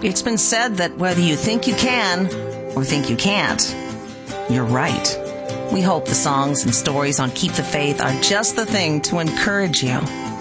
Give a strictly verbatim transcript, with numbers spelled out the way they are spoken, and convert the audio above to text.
It's been said that whether you think you can or think you can't, you're right. We hope the songs and stories on Keep the Faith are just the thing to encourage you